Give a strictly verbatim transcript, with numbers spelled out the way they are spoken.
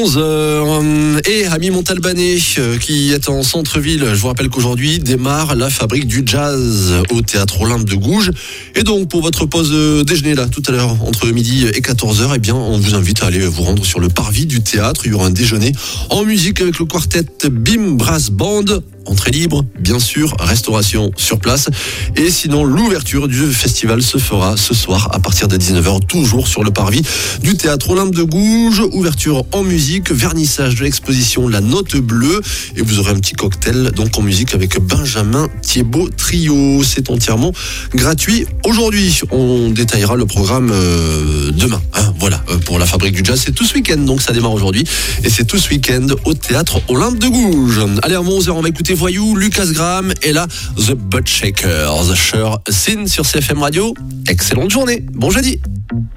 onze heures. Et Ami Montalbanais qui est en centre-ville. Je vous rappelle qu'aujourd'hui démarre la fabrique du jazz au théâtre Olympe de Gouges. Et donc pour votre pause déjeuner là tout à l'heure entre midi et quatorze heures, eh bien on vous invite à aller vous rendre sur le parvis du théâtre. Il y aura un déjeuner en musique avec le quartet Bim Brass Band. Entrée libre, bien sûr, restauration sur place. Et sinon, l'ouverture du festival se fera ce soir à partir de dix-neuf heures, toujours sur le parvis du théâtre Olympe de Gouges. Ouverture en musique, vernissage de l'exposition La Note Bleue. Et vous aurez un petit cocktail donc en musique avec Benjamin Thiebaud Trio. C'est entièrement gratuit. Aujourd'hui, on détaillera le programme euh, demain. Hein, voilà, euh, pour la fabrique du jazz, c'est tout ce week-end. Donc ça démarre aujourd'hui. Et c'est tout ce week-end au théâtre Olympe de Gouges. Allez, à onze heures, on va écouter Voyou, Lucas Graham et là The Butt Shakers, Sure Sin sur C F M Radio. Excellente journée, bon jeudi.